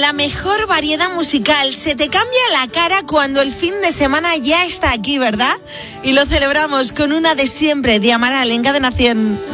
la mejor variedad musical. Se te cambia la cara cuando el fin de semana ya está aquí, ¿verdad? Y lo celebramos con una de siempre de Amaral en Cadena 100.